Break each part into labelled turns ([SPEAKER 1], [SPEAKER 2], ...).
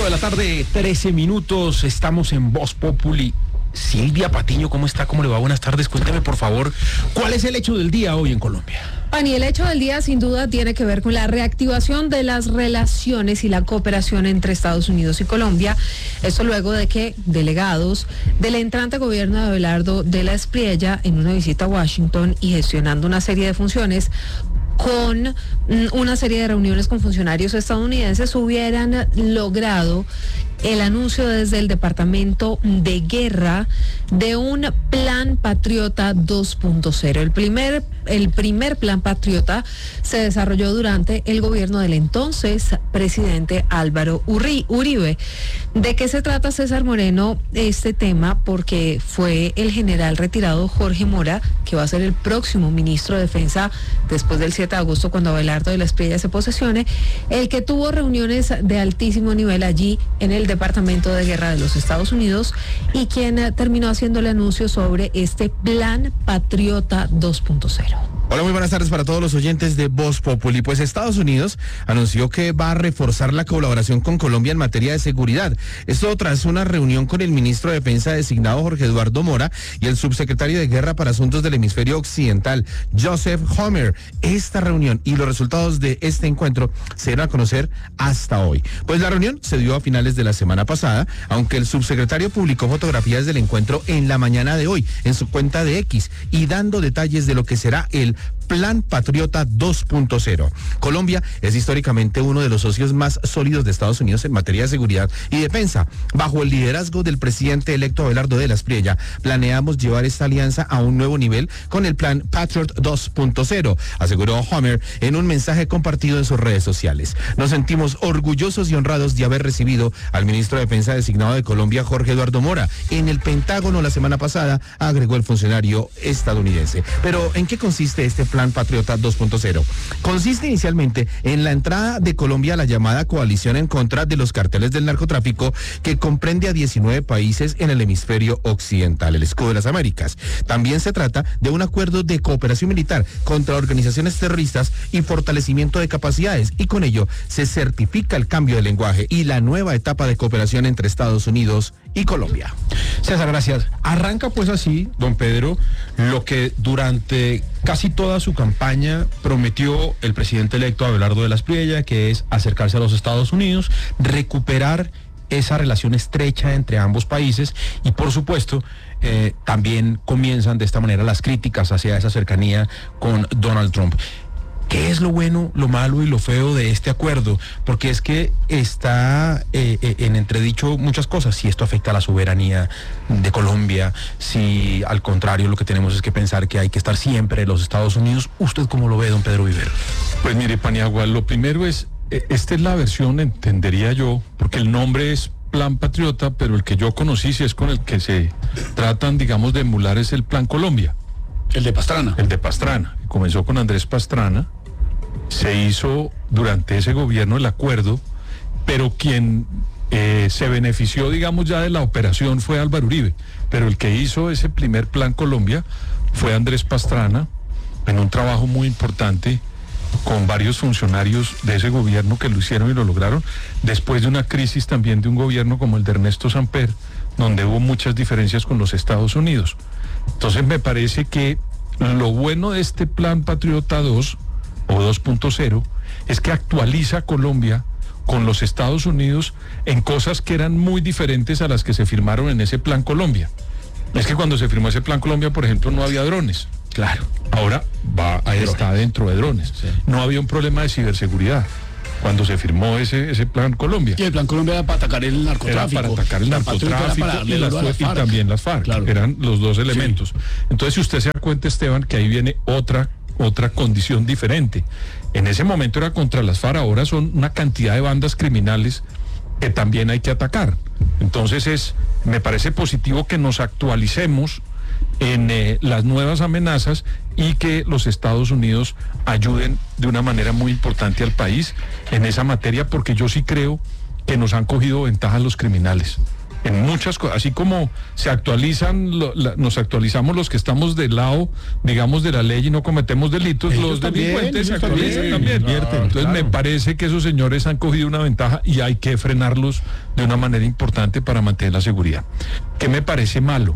[SPEAKER 1] 5 de la tarde, 13 minutos, estamos en Voz Populi. Silvia Patiño, ¿cómo está? ¿Cómo le va? Buenas tardes. Cuénteme, por favor, ¿cuál es el hecho del día hoy en Colombia?
[SPEAKER 2] Pani, el hecho del día sin duda tiene que ver con la reactivación de las relaciones y la cooperación entre Estados Unidos y Colombia. Esto luego de que delegados del entrante gobierno de Abelardo de la Espriella, en una visita a Washington y gestionando una serie de funciones, con una serie de reuniones con funcionarios estadounidenses, hubieran logrado el anuncio desde el Departamento de Guerra de un Plan Patriota 2.0. El primer Plan Patriota se desarrolló durante el gobierno del entonces presidente Álvaro Uribe. ¿De qué se trata, César Moreno, este tema? Porque fue el general retirado Jorge Mora, que va a ser el próximo ministro de Defensa después del 7 de agosto, cuando Abelardo de la Espriella se posesione, el que tuvo reuniones de altísimo nivel allí en el Departamento de Guerra de los Estados Unidos y quien terminó haciendo el anuncio sobre este Plan Patriota 2.0.
[SPEAKER 3] Hola, muy buenas tardes para todos los oyentes de Voz Populi. Pues Estados Unidos anunció que va a reforzar la colaboración con Colombia en materia de seguridad. Esto tras una reunión con el ministro de Defensa designado Jorge Eduardo Mora y el subsecretario de Guerra para Asuntos del Hemisferio Occidental, Joseph Homer. Esta reunión y los resultados de este encuentro se dieron a conocer hasta hoy. Pues la reunión se dio a finales de la semana pasada, aunque el subsecretario publicó fotografías del encuentro en la mañana de hoy en su cuenta de X y dando detalles de lo que será el Plan Patriota 2.0. Colombia es históricamente uno de los socios más sólidos de Estados Unidos en materia de seguridad y defensa. Bajo el liderazgo del presidente electo Abelardo de la Espriella, planeamos llevar esta alianza a un nuevo nivel con el Plan Patriot 2.0, aseguró Homer en un mensaje compartido en sus redes sociales. Nos sentimos orgullosos y honrados de haber recibido al ministro de Defensa designado de Colombia, Jorge Eduardo Mora, en el Pentágono la semana pasada, agregó el funcionario estadounidense. Pero, ¿en qué consiste este Plan Patriota 2.0? Consiste inicialmente en la entrada de Colombia a la llamada coalición en contra de los carteles del narcotráfico, que comprende a 19 países en el hemisferio occidental, el escudo de las Américas. También se trata de un acuerdo de cooperación militar contra organizaciones terroristas y fortalecimiento de capacidades, y con ello se certifica el cambio de lenguaje y la nueva etapa de cooperación entre Estados Unidos y Colombia.
[SPEAKER 1] César, gracias. Arranca pues así, don Pedro, lo que durante casi toda su campaña prometió el presidente electo Abelardo de la Espriella, que es acercarse a los Estados Unidos, recuperar esa relación estrecha entre ambos países y, por supuesto, también comienzan de esta manera las críticas hacia esa cercanía con Donald Trump. ¿Qué es lo bueno, lo malo y lo feo de este acuerdo? Porque es que está en entredicho muchas cosas. Si esto afecta a la soberanía de Colombia, si al contrario lo que tenemos es que pensar que hay que estar siempre en los Estados Unidos. ¿Usted cómo lo ve, don Pedro Viveros?
[SPEAKER 4] Pues mire, Paniagua, lo primero es, esta es la versión, entendería yo, porque el nombre es Plan Patriota, pero el que yo conocí, si es con el que se tratan, digamos, de emular, es el Plan Colombia.
[SPEAKER 1] El de Pastrana.
[SPEAKER 4] El de Pastrana. Comenzó con Andrés Pastrana. Se hizo durante ese gobierno el acuerdo, pero quien se benefició, digamos, ya de la operación fue Álvaro Uribe, pero el que hizo ese primer Plan Colombia fue Andrés Pastrana, en un trabajo muy importante con varios funcionarios de ese gobierno que lo hicieron y lo lograron, después de una crisis también de un gobierno como el de Ernesto Samper, donde hubo muchas diferencias con los Estados Unidos. Entonces me parece que lo bueno de este Plan Patriota 2 o 2.0 es que actualiza a Colombia con los Estados Unidos en cosas que eran muy diferentes a las que se firmaron en ese Plan Colombia. Es que cuando se firmó ese Plan Colombia, por ejemplo, no había drones.
[SPEAKER 1] Claro.
[SPEAKER 4] Ahora está dentro de drones.
[SPEAKER 1] Sí.
[SPEAKER 4] No había un problema de ciberseguridad cuando se firmó ese Plan Colombia.
[SPEAKER 5] Y el Plan Colombia era para atacar el narcotráfico.
[SPEAKER 4] Era para atacar el narcotráfico y también las FARC.
[SPEAKER 5] Claro.
[SPEAKER 4] Eran los dos elementos.
[SPEAKER 5] Sí.
[SPEAKER 4] Entonces, si usted se da cuenta, Esteban, que ahí viene otra condición diferente. En ese momento era contra las FARC, ahora son una cantidad de bandas criminales que también hay que atacar. Entonces me parece positivo que nos actualicemos en las nuevas amenazas y que los Estados Unidos ayuden de una manera muy importante al país en esa materia, porque yo sí creo que nos han cogido ventaja los criminales. en muchas cosas, así como se actualizan, nos actualizamos los que estamos del lado, digamos, de la ley y no cometemos delitos,
[SPEAKER 1] Ellos
[SPEAKER 4] los
[SPEAKER 1] también,
[SPEAKER 4] delincuentes se
[SPEAKER 1] ellos
[SPEAKER 4] actualizan
[SPEAKER 1] también.
[SPEAKER 4] también. Entonces me parece que esos señores han cogido una ventaja y hay que frenarlos de una manera importante para mantener la seguridad. ¿Qué me parece malo?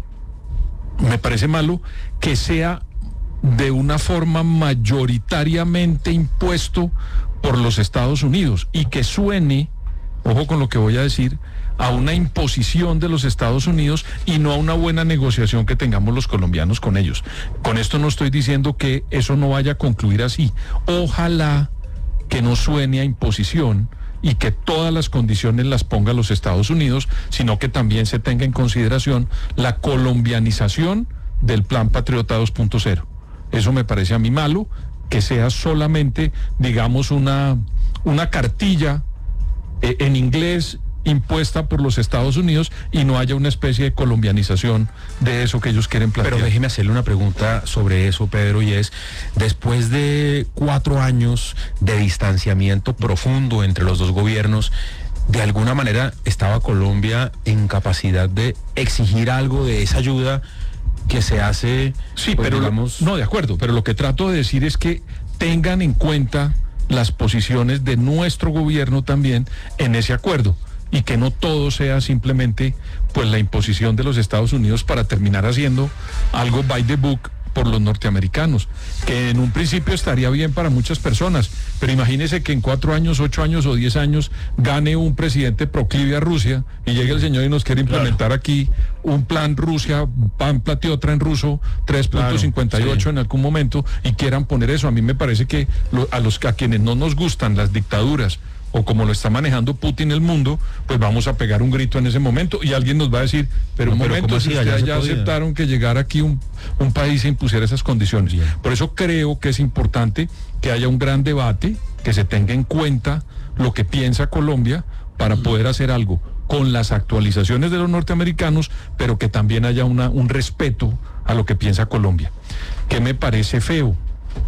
[SPEAKER 4] Me parece malo que sea de una forma mayoritariamente impuesto por los Estados Unidos y que suene, ojo con lo que voy a decir, a una imposición de los Estados Unidos y no a una buena negociación que tengamos los colombianos con ellos. Con esto no estoy diciendo que eso no vaya a concluir así. Ojalá que no suene a imposición y que todas las condiciones las ponga los Estados Unidos, sino que también se tenga en consideración la colombianización del Plan Patriota 2.0. Eso me parece a mí malo, que sea solamente, digamos, una cartilla en inglés impuesta por los Estados Unidos y no haya una especie de colombianización de eso que ellos quieren plantear.
[SPEAKER 1] Pero déjeme hacerle una pregunta sobre eso, Pedro, y es, después de 4 años de distanciamiento profundo entre los dos gobiernos, ¿de alguna manera estaba Colombia en capacidad de exigir algo de esa ayuda que se hace?
[SPEAKER 4] Sí,
[SPEAKER 1] pues,
[SPEAKER 4] pero
[SPEAKER 1] digamos...
[SPEAKER 4] no, de acuerdo, pero lo que trato de decir es que tengan en cuenta las posiciones de nuestro gobierno también en ese acuerdo y que no todo sea simplemente pues la imposición de los Estados Unidos para terminar haciendo algo by the book por los norteamericanos, que en un principio estaría bien para muchas personas, pero imagínese que en 4 años, 8 años o 10 años gane un presidente proclive a Rusia y llegue el señor y nos quiere implementar aquí un plan Rusia, pan platiota en ruso, 3.58
[SPEAKER 1] sí.
[SPEAKER 4] en algún momento, y quieran poner eso. A mí me parece que a quienes no nos gustan las dictaduras o como lo está manejando Putin el mundo, pues vamos a pegar un grito en ese momento y alguien nos va a decir, pero un momento,
[SPEAKER 1] ¿cómo
[SPEAKER 4] si
[SPEAKER 1] así?
[SPEAKER 4] ustedes
[SPEAKER 1] Allá
[SPEAKER 4] ya
[SPEAKER 1] se podía.
[SPEAKER 4] aceptaron que llegara aquí un país e impusiera esas condiciones.
[SPEAKER 1] Bien.
[SPEAKER 4] Por eso creo que es importante que haya un gran debate, que se tenga en cuenta lo que piensa Colombia para poder hacer algo con las actualizaciones de los norteamericanos, pero que también haya un respeto a lo que piensa Colombia. ¿Qué me parece feo?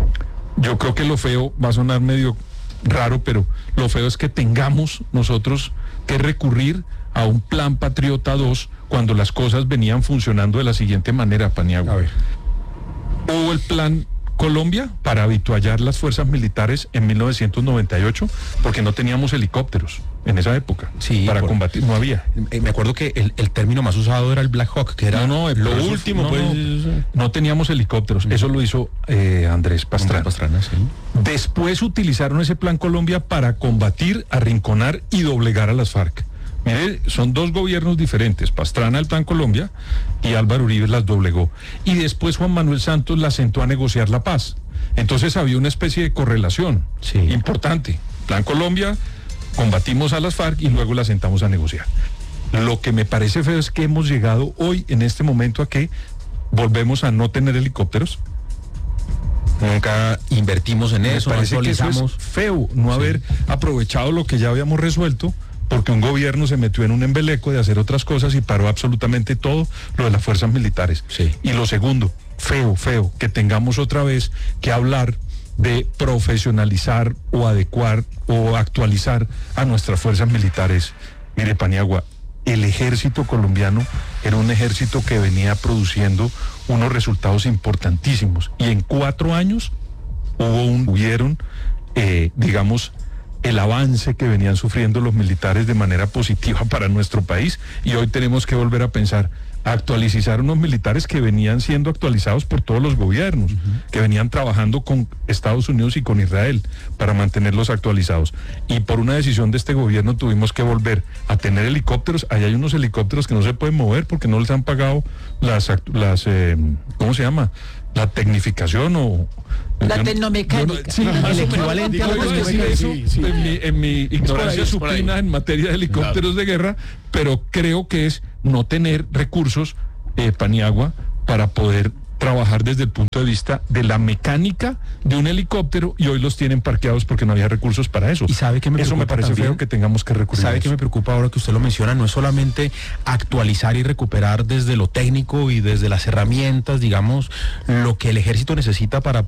[SPEAKER 4] Yo creo que lo feo va a sonar medio raro, pero lo feo es que tengamos nosotros que recurrir a un plan Patriota 2 cuando las cosas venían funcionando de la siguiente manera, Paniagua.
[SPEAKER 1] A ver.
[SPEAKER 4] Hubo el plan Colombia para habituallar las fuerzas militares en 1998 porque no teníamos helicópteros en esa época para combatir, no había.
[SPEAKER 1] Me acuerdo que el término más usado era el Black Hawk, que era
[SPEAKER 4] lo último, no teníamos helicópteros. Eso lo hizo Andrés Pastrana.
[SPEAKER 1] Sí.
[SPEAKER 4] Después utilizaron ese plan Colombia para combatir, arrinconar y doblegar a las FARC. Mire, son 2 gobiernos diferentes, Pastrana el plan Colombia y Álvaro Uribe las doblegó. Y después Juan Manuel Santos las sentó a negociar la paz. Entonces había una especie de correlación importante. Plan Colombia, combatimos a las FARC y luego las sentamos a negociar. Lo que me parece feo es que hemos llegado hoy, en este momento, a que volvemos a no tener helicópteros.
[SPEAKER 1] Nunca invertimos en eso,
[SPEAKER 4] Me parece que eso
[SPEAKER 1] actualizamos.
[SPEAKER 4] es feo, no haber aprovechado lo que ya habíamos resuelto, porque un gobierno se metió en un embeleco de hacer otras cosas y paró absolutamente todo lo de las fuerzas militares.
[SPEAKER 1] Sí.
[SPEAKER 4] Y lo segundo, feo, que tengamos otra vez que hablar de profesionalizar o adecuar o actualizar a nuestras fuerzas militares. Mire, Paniagua, el ejército colombiano era un ejército que venía produciendo unos resultados importantísimos y en 4 años hubieron, digamos, el avance que venían sufriendo los militares de manera positiva para nuestro país, y hoy tenemos que volver a pensar, actualizar unos militares que venían siendo actualizados por todos los gobiernos, que venían trabajando con Estados Unidos y con Israel para mantenerlos actualizados. Y por una decisión de este gobierno tuvimos que volver a tener helicópteros. Ahí hay unos helicópteros que no se pueden mover porque no les han pagado ¿cómo se llama? La tecnificación o...
[SPEAKER 6] La tecnomecánica.
[SPEAKER 4] Sí,
[SPEAKER 3] el equivalente a
[SPEAKER 4] a
[SPEAKER 3] la
[SPEAKER 4] decir eso
[SPEAKER 5] sí.
[SPEAKER 4] en mi ignorancia
[SPEAKER 5] es por ahí.
[SPEAKER 4] supina en materia de helicópteros de guerra, pero creo que es no tener recursos, Paniagua, para poder trabajar desde el punto de vista de la mecánica de un helicóptero, y hoy los tienen parqueados porque no había recursos para eso.
[SPEAKER 1] ¿Y sabe qué me
[SPEAKER 4] Eso me
[SPEAKER 1] preocupa
[SPEAKER 4] parece
[SPEAKER 1] también?
[SPEAKER 4] feo que tengamos que recurrir a
[SPEAKER 1] ¿Sabe
[SPEAKER 4] eso.
[SPEAKER 1] qué me preocupa ahora que usted lo menciona? No es solamente actualizar y recuperar desde lo técnico y desde las herramientas, digamos, lo que el ejército necesita para